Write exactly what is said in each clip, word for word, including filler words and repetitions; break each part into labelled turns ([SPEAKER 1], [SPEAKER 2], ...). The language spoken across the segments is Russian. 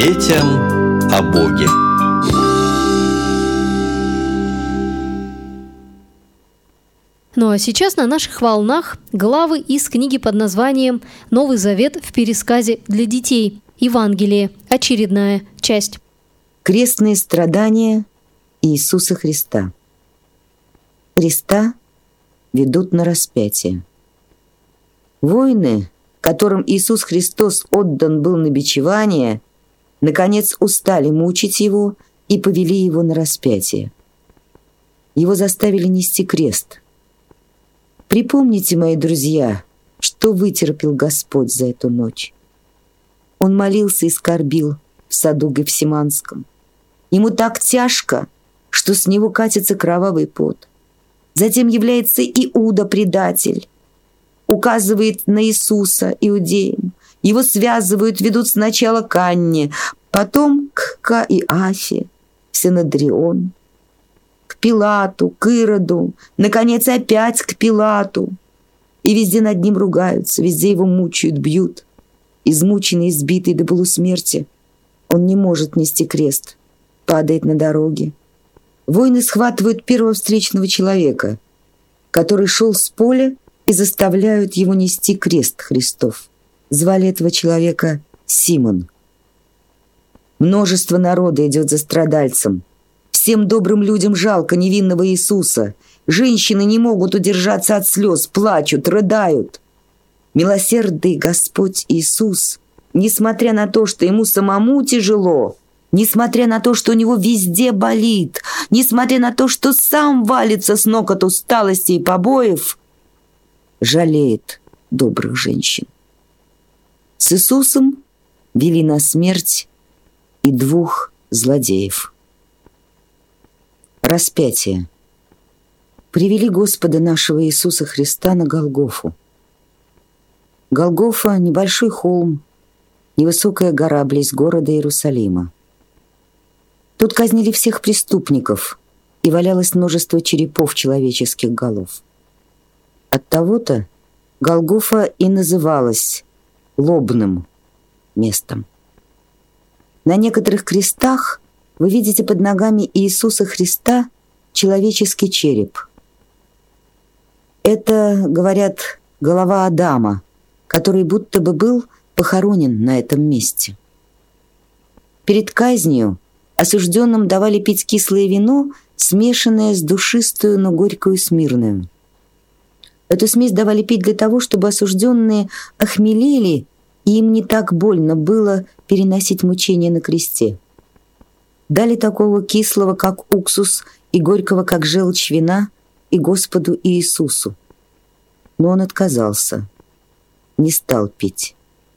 [SPEAKER 1] Детям о Боге.
[SPEAKER 2] Ну а сейчас на наших волнах главы из книги под названием «Новый Завет в пересказе для детей. Евангелие. Очередная часть».
[SPEAKER 3] Крестные страдания Иисуса Христа. Христа ведут на распятие. Воины, которым Иисус Христос отдан был на бичевание, наконец устали мучить Его и повели Его на распятие. Его заставили нести крест. Припомните, мои друзья, что вытерпел Господь за эту ночь. Он молился и скорбил в саду Гефсиманском. Ему так тяжко, что с него катится кровавый пот. Затем является Иуда, предатель, указывает на Иисуса иудеям. Его связывают, ведут сначала к Анне, потом к Каиафе, в Синедрион, к Пилату, к Ироду, наконец опять к Пилату. И везде над ним ругаются, везде его мучают, бьют. Измученный, избитый до полусмерти, он не может нести крест, падает на дороге. Воины схватывают первого встречного человека, который шел с поля, и заставляют его нести крест Христов. Звали этого человека Симон. Множество народа идет за страдальцем. Всем добрым людям жалко невинного Иисуса. Женщины не могут удержаться от слез, плачут, рыдают. Милосердный Господь Иисус, несмотря на то, что ему самому тяжело, несмотря на то, что у него везде болит, несмотря на то, что сам валится с ног от усталости и побоев, жалеет добрых женщин. С Иисусом вели на смерть и двух злодеев. Распятие. Привели Господа нашего Иисуса Христа на Голгофу. Голгофа – небольшой холм, невысокая гора близ города Иерусалима. Тут казнили всех преступников, и валялось множество черепов человеческих голов. Оттого-то Голгофа и называлась лобным местом. На некоторых крестах вы видите под ногами Иисуса Христа человеческий череп. Это, говорят, голова Адама, который будто бы был похоронен на этом месте. Перед казнью осужденным давали пить кислое вино, смешанное с душистую, но горькую смирную. Эту смесь давали пить для того, чтобы осужденные охмелели, и им не так больно было переносить мучения на кресте. Дали такого кислого, как уксус, и горького, как желчь вина, и Господу Иисусу. Но он отказался, не стал пить.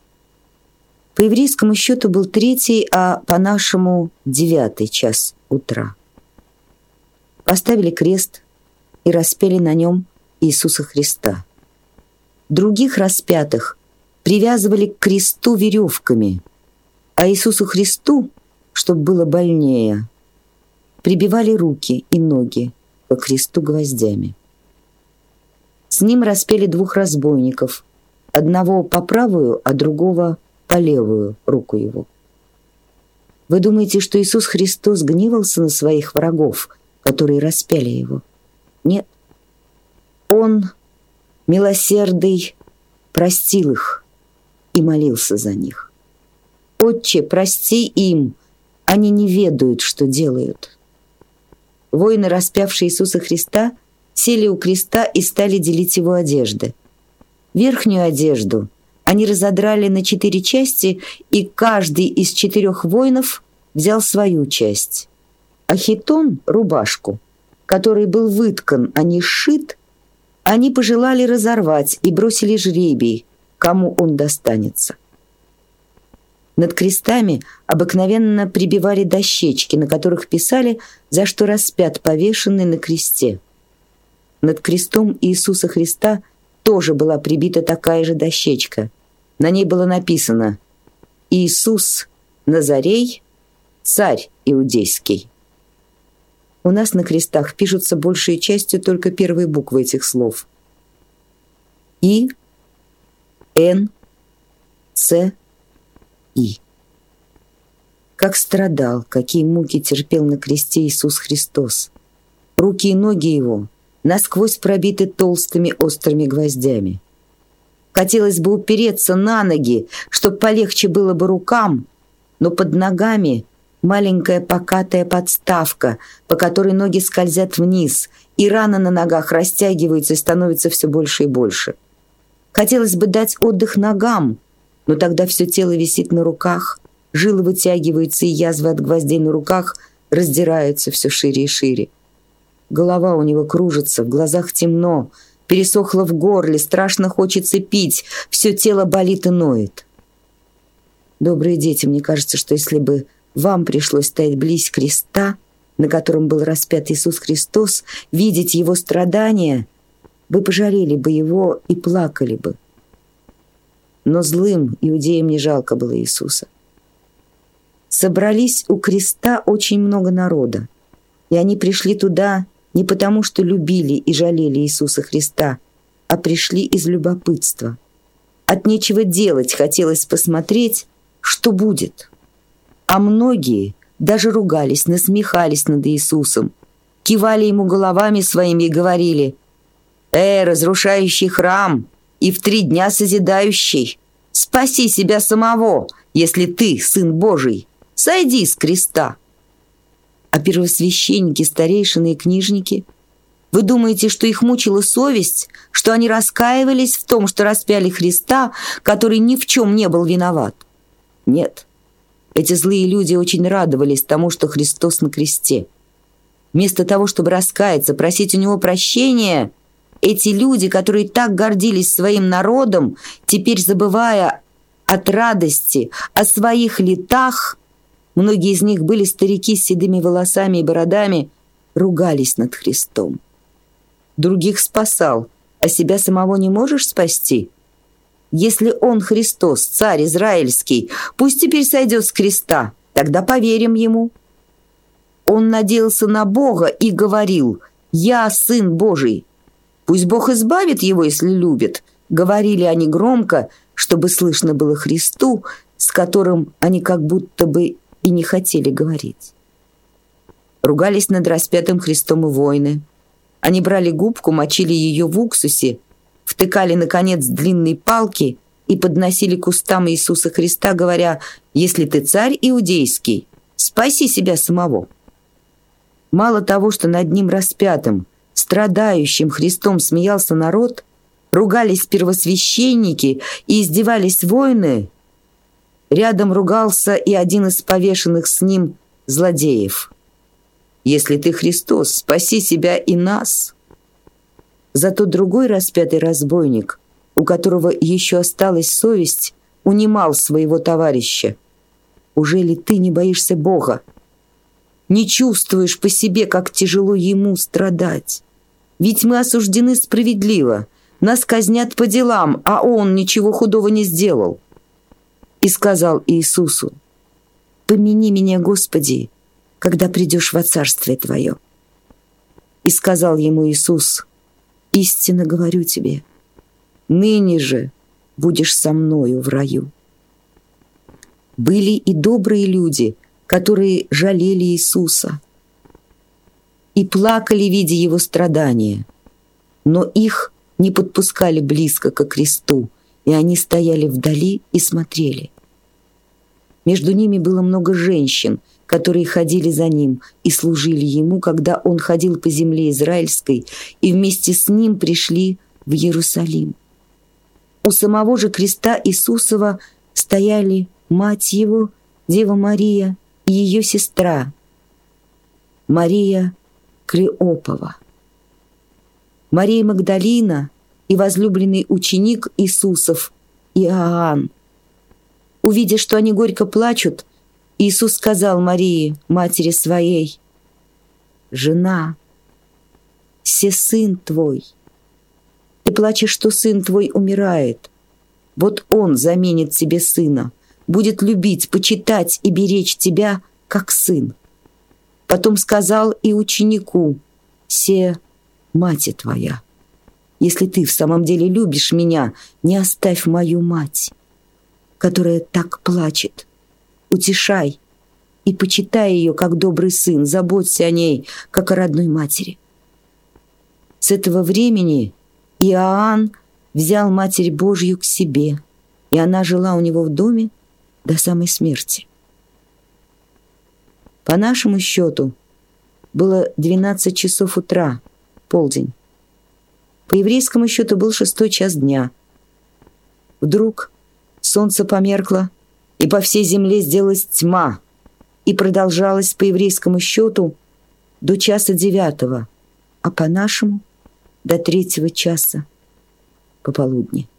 [SPEAKER 3] По еврейскому счету был третий, а по-нашему девятый час утра. Поставили крест и распяли на нем Иисуса Христа. Других распятых привязывали к кресту веревками, а Иисусу Христу, чтобы было больнее, прибивали руки и ноги по кресту гвоздями. С ним распяли двух разбойников, одного по правую, а другого по левую руку его. Вы думаете, что Иисус Христос гневался на своих врагов, которые распяли его? Нет. Он, милосердный, простил их и молился за них. «Отче, прости им, они не ведают, что делают». Воины, распявшие Иисуса Христа, сели у креста и стали делить его одежды. Верхнюю одежду они разодрали на четыре части, и каждый из четырех воинов взял свою часть. А хитон, рубашку, который был выткан, а не сшит, они пожелали разорвать и бросили жребий, кому он достанется. Над крестами обыкновенно прибивали дощечки, на которых писали, за что распят повешенный на кресте. Над крестом Иисуса Христа тоже была прибита такая же дощечка. На ней было написано «Иисус Назарей, царь иудейский». У нас на крестах пишутся большей частью только первые буквы этих слов. И, Н, Ц, И. как страдал, какие муки терпел на кресте Иисус Христос. Руки и ноги Его насквозь пробиты толстыми острыми гвоздями. Хотелось бы упереться на ноги, чтоб полегче было бы рукам, но под ногами маленькая покатая подставка, по которой ноги скользят вниз, и раны на ногах растягиваются и становятся все больше и больше. Хотелось бы дать отдых ногам, но тогда все тело висит на руках, жилы вытягиваются, и язвы от гвоздей на руках раздираются все шире и шире. Голова у него кружится, в глазах темно, пересохло в горле, страшно хочется пить, все тело болит и ноет. Добрые дети, мне кажется, что если бы вам пришлось стоять близ креста, на котором был распят Иисус Христос, видеть Его страдания, вы пожалели бы Его и плакали бы. Но злым иудеям не жалко было Иисуса. Собрались у креста очень много народа, и они пришли туда не потому, что любили и жалели Иисуса Христа, а пришли из любопытства. От нечего делать хотелось посмотреть, что будет. А многие даже ругались, насмехались над Иисусом, кивали Ему головами своими и говорили: «Э, разрушающий храм и в три дня созидающий, спаси себя самого, если ты, Сын Божий, сойди с креста». А первосвященники, старейшины и книжники, вы думаете, что их мучила совесть, что они раскаивались в том, что распяли Христа, который ни в чем не был виноват? Нет. Эти злые люди очень радовались тому, что Христос на кресте. Вместо того, чтобы раскаяться, просить у Него прощения, эти люди, которые так гордились своим народом, теперь, забывая от радости о своих летах, многие из них были старики с седыми волосами и бородами, ругались над Христом. Других спасал, а себя самого не можешь спасти? Если Он Христос, царь израильский, пусть теперь сойдет с креста, тогда поверим Ему. Он надеялся на Бога и говорил: «Я Сын Божий». Пусть Бог избавит его, если любит, говорили они громко, чтобы слышно было Христу, с которым они как будто бы и не хотели говорить. Ругались над распятым Христом и воины. Они брали губку, мочили ее в уксусе, втыкали на конец длинной палки и подносили к устам Иисуса Христа, говоря: «Если ты царь иудейский, спаси себя самого». Мало того, что над ним распятым, страдающим Христом смеялся народ, ругались первосвященники и издевались воины, рядом ругался и один из повешенных с ним злодеев. «Если ты Христос, спаси себя и нас». Зато другой распятый разбойник, у которого еще осталась совесть, унимал своего товарища: «Уже ли ты не боишься Бога? Не чувствуешь по себе, как тяжело Ему страдать? Ведь мы осуждены справедливо, нас казнят по делам, а Он ничего худого не сделал». И сказал Иисусу: «Помяни меня, Господи, когда придешь во Царствие Твое». И сказал ему Иисус: «Истинно говорю тебе, ныне же будешь со мною в раю». Были и добрые люди, которые жалели Иисуса и плакали, видя Его страдания, но их не подпускали близко ко кресту, и они стояли вдали и смотрели. Между ними было много женщин, которые ходили за Ним и служили Ему, когда Он ходил по земле израильской, и вместе с Ним пришли в Иерусалим. У самого же креста Иисусова стояли мать Его, Дева Мария, и ее сестра Мария Клеопова, Мария Магдалина и возлюбленный ученик Иисусов Иоанн. Увидя, что они горько плачут, Иисус сказал Марии, матери своей: «Жена, се сын твой. Ты плачешь, что сын твой умирает. Вот он заменит тебе сына, будет любить, почитать и беречь тебя, как сын». Потом сказал и ученику: «Се мать твоя. Если ты в самом деле любишь меня, не оставь мою мать, которая так плачет. Утешай, и почитай ее, как добрый сын, заботься о ней, как о родной матери. С этого времени Иоанн взял Матерь Божью к себе, и она жила у него в доме до самой смерти. По нашему счету было двенадцать часов утра, полдень. По еврейскому счету был шестой час дня. Вдруг солнце померкло, и по всей земле сделалась тьма, и продолжалась по еврейскому счету до часа девятого, а по нашему до третьего часа пополудни.